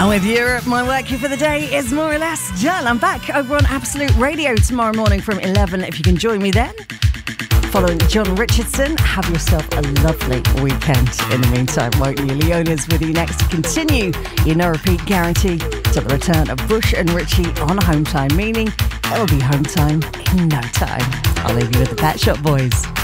And with Europe, my work here for the day is more or less done. I'm back over on Absolute Radio tomorrow morning from 11, if you can join me then. Following John Richardson, have yourself a lovely weekend. In the meantime, won't you? Leona's with you next to continue your no repeat guarantee to the return of Bush and Richie on home time, meaning it'll be home time in no time. I'll leave you with the Pet Shop Boys.